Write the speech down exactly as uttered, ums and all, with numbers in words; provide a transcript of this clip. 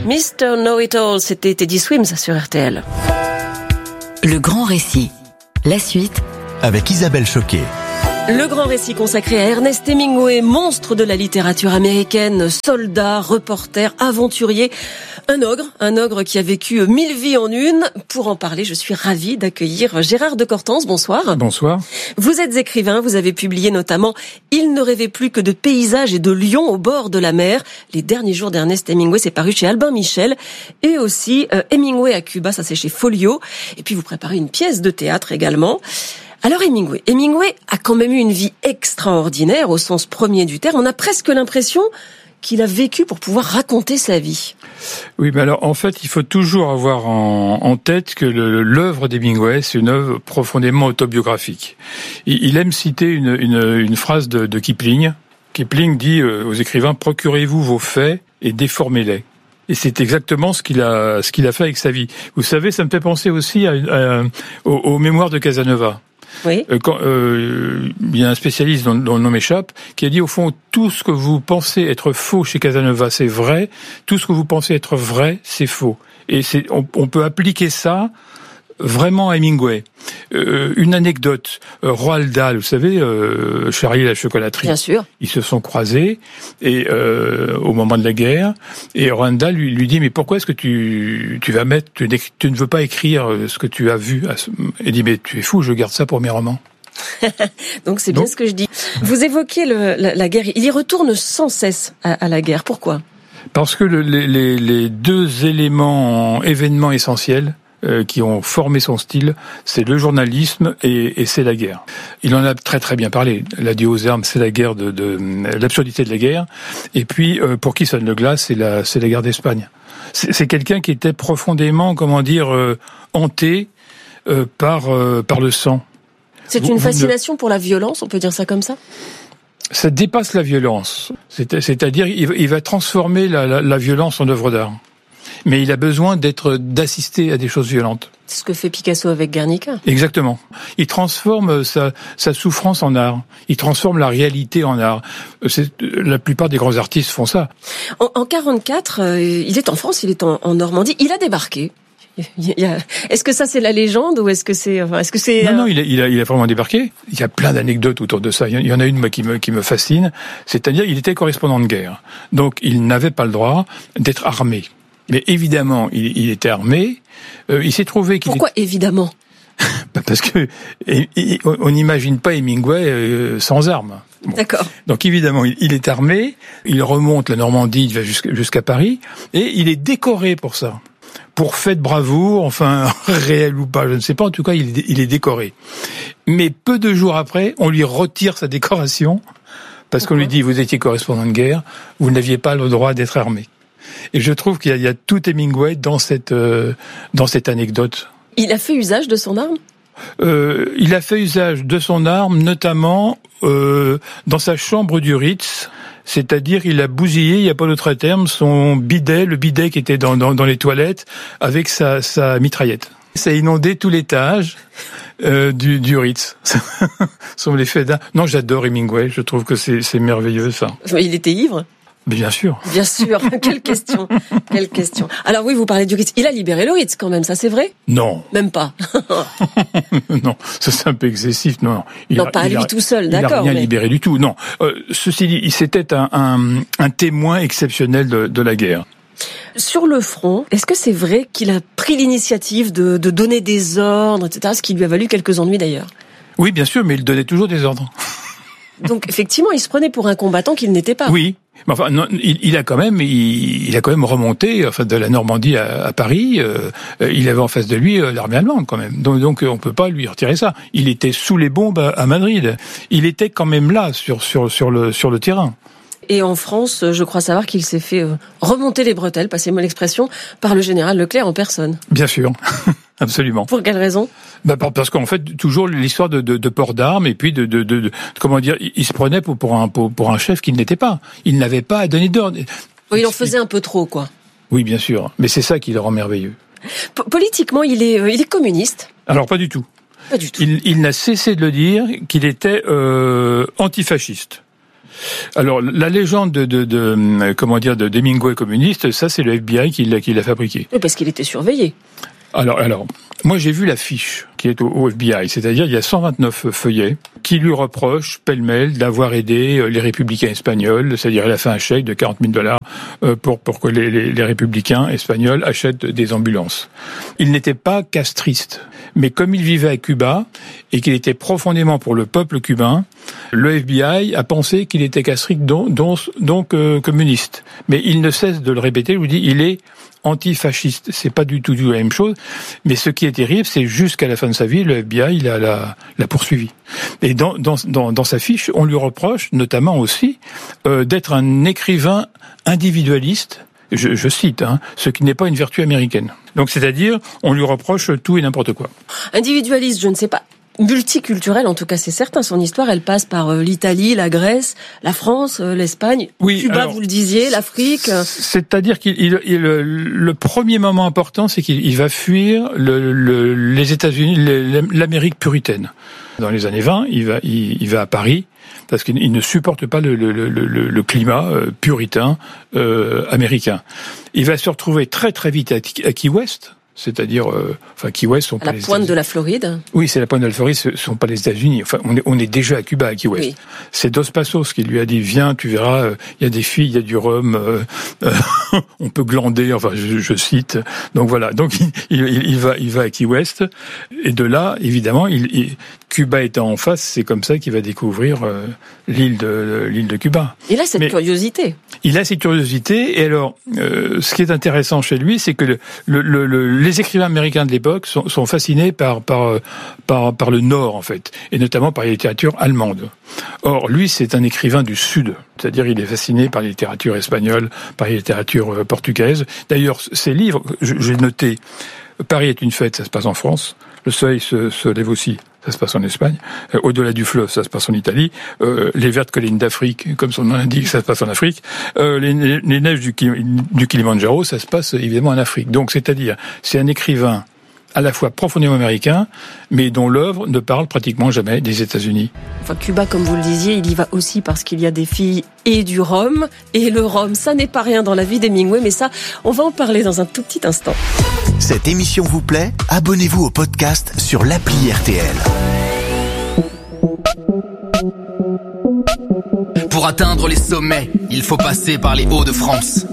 mister Know-It-All, c'était Teddy Swims sur R T L. Le grand récit. La suite avec Isabelle Choquet. Le grand récit consacré à Ernest Hemingway, monstre de la littérature américaine, soldat, reporter, aventurier, un ogre, un ogre qui a vécu mille vies en une. Pour en parler, je suis ravie d'accueillir Gérard de Cortance. Bonsoir. Bonsoir. Vous êtes écrivain, vous avez publié notamment « Il ne rêvait plus que de paysages et de lions au bord de la mer ». Les derniers jours d'Ernest Hemingway, c'est paru chez Albin Michel. Et aussi euh, Hemingway à Cuba, ça c'est chez Folio. Et puis vous préparez une pièce de théâtre également. Alors Hemingway, Hemingway a quand même eu une vie extraordinaire au sens premier du terme. On a presque l'impression qu'il a vécu pour pouvoir raconter sa vie. Oui, mais alors en fait, il faut toujours avoir en, en tête que le, l'œuvre d'Hemingway, c'est une œuvre profondément autobiographique. Il, il aime citer une, une, une phrase de, de Kipling. Kipling dit euh, aux écrivains « Procurez-vous vos faits et déformez-les ». Et c'est exactement ce qu'il a, ce qu'il a fait avec sa vie. Vous savez, ça me fait penser aussi à, à, aux, aux mémoires de Casanova. Oui. Euh, quand, euh, il y a un spécialiste dont, dont le nom m'échappe qui a dit au fond tout ce que vous pensez être faux chez Casanova c'est vrai, tout ce que vous pensez être vrai c'est faux. Et c'est, on, on peut appliquer ça vraiment à Hemingway. Euh, une anecdote, euh, Roald Dahl, vous savez, euh, Charlie et la chocolaterie. Bien sûr. Ils se sont croisés et euh, au moment de la guerre, et Roald Dahl lui, lui dit mais pourquoi est-ce que tu tu vas mettre tu, tu ne veux pas écrire ce que tu as vu? Il dit mais tu es fou, je garde ça pour mes romans. Donc c'est bien Donc, ce que je dis. Vous évoquez le, la, la guerre. Il y retourne sans cesse à, à la guerre. Pourquoi? Parce que le, les, les, les deux éléments, événements essentiels Euh, qui ont formé son style, c'est le journalisme et, et c'est la guerre. Il en a très très bien parlé. Il a dit aux armes, c'est la guerre de, de l'absurdité de la guerre. Et puis euh, pour qui sonne le glas, c'est la c'est la guerre d'Espagne. C'est, c'est quelqu'un qui était profondément, comment dire, euh, hanté euh, par euh, par le sang. C'est vous, une vous fascination ne... pour la violence, on peut dire ça comme ça. Ça dépasse la violence. C'est, c'est-à-dire, il, il va transformer la, la, la violence en œuvre d'art. Mais il a besoin d'être, d'assister à des choses violentes. C'est ce que fait Picasso avec Guernica. Exactement. Il transforme sa, sa souffrance en art. Il transforme la réalité en art. C'est, la plupart des grands artistes font ça. En, en quarante-quatre, euh, il est en France, il est en, en Normandie. Il a débarqué. Il y a... Est-ce que ça c'est la légende ou est-ce que c'est, enfin, est-ce que c'est Non, non, il a, il a, il a vraiment débarqué. Il y a plein d'anecdotes autour de ça. Il y en a une moi, qui me, qui me fascine. C'est-à-dire, il était correspondant de guerre. Donc, il n'avait pas le droit d'être armé. Mais évidemment, il, il était armé. Euh, il s'est trouvé qu'il... Pourquoi est... évidemment? Parce que et, et, on n'imagine pas Hemingway euh, sans armes. Bon. D'accord. Donc évidemment, il, il est armé. Il remonte la Normandie, il va jusqu'à, jusqu'à Paris, et il est décoré pour ça, pour fait de bravoure, enfin réel ou pas, je ne sais pas. En tout cas, il, il est décoré. Mais peu de jours après, on lui retire sa décoration parce qu'on lui dit vous étiez correspondant de guerre, vous n'aviez pas le droit d'être armé. Et je trouve qu'il y a, il y a tout Hemingway dans cette euh, dans cette anecdote. Il a fait usage de son arme ? euh, Il a fait usage de son arme, notamment euh, dans sa chambre du Ritz. C'est-à-dire, il a bousillé, il n'y a pas d'autre terme, son bidet, le bidet qui était dans dans, dans les toilettes, avec sa sa mitraillette. Ça a inondé tout l'étage euh, du du Ritz. Ce sont les faits d'un. Non, j'adore Hemingway. Je trouve que c'est c'est merveilleux ça. Il était ivre ? Bien sûr. Bien sûr. Quelle question. Quelle question. Alors oui, vous parlez du Ritz. Il a libéré le Ritz quand même, ça c'est vrai ? Non. Même pas. Non, ça c'est un peu excessif. Non, non. Il non, a, pas il lui a, tout seul, il d'accord. Il n'a rien mais... libéré du tout, non. Euh, ceci dit, c'était un, un, un témoin exceptionnel de, de la guerre. Sur le front, est-ce que c'est vrai qu'il a pris l'initiative de, de donner des ordres, et cetera, ce qui lui a valu quelques ennuis d'ailleurs ? Oui, bien sûr, mais il donnait toujours des ordres. Donc effectivement, il se prenait pour un combattant qu'il n'était pas. Oui. Mais enfin, non, il, il a quand même, il, il a quand même remonté, enfin, de la Normandie à, à Paris. Euh, il avait en face de lui euh, l'armée allemande, quand même. Donc, donc, on peut pas lui retirer ça. Il était sous les bombes à, à Madrid. Il était quand même là, sur sur sur le sur le terrain. Et en France, je crois savoir qu'il s'est fait remonter les bretelles, passez-moi l'expression, par le général Leclerc en personne. Bien sûr, absolument. Pour quelle raison ? Bah parce qu'en fait, toujours l'histoire de, de, de port d'armes et puis de, de, de, de comment dire, il se prenait pour, pour un pour, pour un chef qu'il n'était pas. Il n'avait pas à donner d'ordre. Oui, il en faisait un peu trop, quoi. Oui, bien sûr, mais c'est ça qui le rend merveilleux. P- politiquement, il est il est communiste. Alors pas du tout. Pas du tout. Il, il n'a cessé de le dire qu'il était euh, antifasciste. Alors, la légende de, de, de comment dire, de d'Hemingway communiste, ça, c'est le F B I qui l'a, qui l'a fabriqué. Oui, parce qu'il était surveillé. Alors, alors, moi j'ai vu la fiche qui est au, au F B I, c'est-à-dire il y a cent vingt-neuf feuillets qui lui reprochent pêle-mêle d'avoir aidé les républicains espagnols, c'est-à-dire elle a fait un chèque de quarante mille dollars pour pour que les, les, les républicains espagnols achètent des ambulances. Il n'était pas castriste, mais comme il vivait à Cuba et qu'il était profondément pour le peuple cubain, le F B I a pensé qu'il était castriste, donc, donc, donc euh, communiste. Mais il ne cesse de le répéter, il vous dit, il est antifasciste. C'est pas du tout la même chose. Mais ce qui est terrible, c'est jusqu'à la fin de sa vie, le F B I l'a, l'a, l'a poursuivi. Et dans, dans, dans, dans sa fiche, on lui reproche notamment aussi euh, d'être un écrivain individualiste. Je, je cite, hein, ce qui n'est pas une vertu américaine. Donc, c'est-à-dire, on lui reproche tout et n'importe quoi. Individualiste, je ne sais pas. Multiculturelle, en tout cas, c'est certain. Son histoire, elle passe par euh, l'Italie, la Grèce, la France, euh, l'Espagne, oui, Cuba, alors, vous le disiez, l'Afrique. C'est-à-dire qu'il il, il, le premier moment important, c'est qu'il il va fuir le, le, les États-Unis, le, l'Amérique puritaine. Dans les années vingt, il va, il, il va à Paris parce qu'il il ne supporte pas le, le, le, le, le climat euh, puritain euh, américain. Il va se retrouver très très vite à, à Key West. C'est-à-dire, euh, enfin, Key West sont à pas la les pointe États-Unis. de la Floride. Oui, c'est la pointe de la Floride, ce sont pas les États-Unis. Enfin, on est, on est déjà à Cuba, à Key West. Oui. C'est Dos Passos qui lui a dit, viens, tu verras, il euh, y a des filles, il y a du rhum, euh, euh, on peut glander, enfin, je, je cite. Donc voilà. Donc, il, il, il va, il va à Key West. Et de là, évidemment, il, il, Cuba étant en face, c'est comme ça qu'il va découvrir euh, l'île de, l'île de Cuba. Il a cette Mais, curiosité. Il a cette curiosité. Et alors, euh, ce qui est intéressant chez lui, c'est que le, le, le, les écrivains américains de l'époque sont, sont fascinés par, par, par, par le Nord, en fait, et notamment par la littérature allemande. Or, lui, c'est un écrivain du Sud, c'est-à-dire il est fasciné par la littérature espagnole, par la littérature portugaise. D'ailleurs, ses livres, j'ai noté, Paris est une fête, ça se passe en France, Le soleil se, se lève aussi, ça se passe en Espagne, euh, Au-delà du fleuve, ça se passe en Italie, euh, Les vertes collines d'Afrique, comme son nom l'indique, ça se passe en Afrique, euh, les, les neiges du, du Kilimandjaro, ça se passe évidemment en Afrique. Donc, c'est-à-dire, c'est un écrivain à la fois profondément américain, mais dont l'œuvre ne parle pratiquement jamais des États-Unis. Enfin, Cuba, comme vous le disiez, il y va aussi parce qu'il y a des filles et du rhum. Et le rhum, ça n'est pas rien dans la vie d'Hemingway, mais ça, on va en parler dans un tout petit instant. Cette émission vous plaît ? Abonnez-vous au podcast sur l'appli R T L. Pour atteindre les sommets, il faut passer par les Hauts-de-France.